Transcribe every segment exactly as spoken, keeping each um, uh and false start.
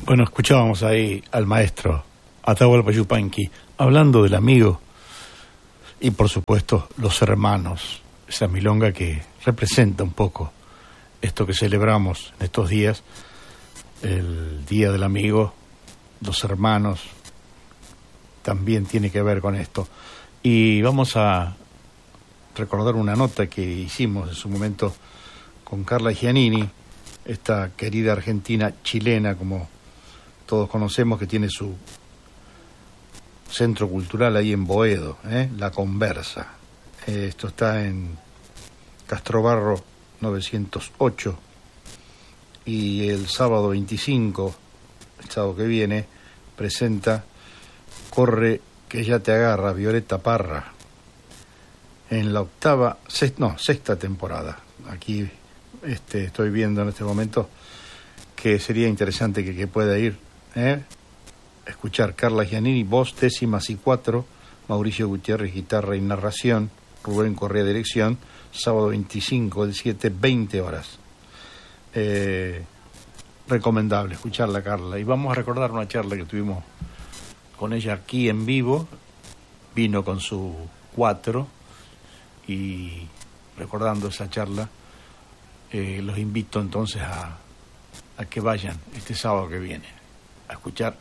Bueno, escuchábamos ahí al maestro Atahualpa Yupanqui hablando del amigo y, por supuesto, los hermanos. Esa milonga que representa un poco esto que celebramos en estos días, el Día del Amigo, los hermanos, también tiene que ver con esto. Y vamos a recordar una nota que hicimos en su momento con Carla Giannini, esta querida argentina chilena, como todos conocemos, que tiene su centro cultural ahí en Boedo, ¿eh? La Conversa. Eh, esto está en Castrobarro novecientos ocho, y el sábado veinticinco, el sábado que viene, presenta Corre que ya te agarra, Violeta Parra, en la octava, sexta, no, sexta temporada. Aquí este, estoy viendo en este momento que sería interesante que, que pueda ir, ¿eh? escuchar Carla Giannini, voz, décimas y cuatro, Mauricio Gutiérrez, guitarra y narración, Rubén Correa, dirección, sábado veinticinco del siete, veinte horas. Eh, recomendable escucharla, Carla. Y vamos a recordar una charla que tuvimos con ella aquí en vivo. Vino con su cuatro, y recordando esa charla, eh, los invito entonces a, a que vayan este sábado que viene a escuchar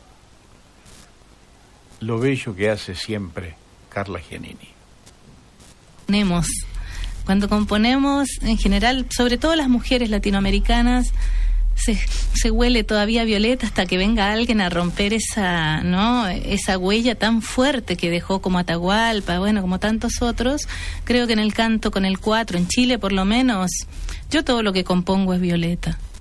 lo bello que hace siempre Carla Giannini. Componemos. Cuando componemos, en general, sobre todo las mujeres latinoamericanas, se, se huele todavía violeta hasta que venga alguien a romper esa, ¿no? esa huella tan fuerte que dejó como Atahualpa, bueno, como tantos otros. Creo que en el canto con el cuatro, en Chile por lo menos, yo todo lo que compongo es violeta.